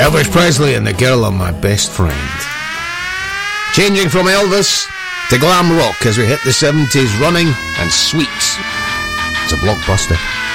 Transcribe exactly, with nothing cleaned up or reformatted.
Elvis Presley and the Girl of My Best Friend. Changing from Elvis to glam rock as we hit the seventies, Running and Sweet. It's a blockbuster.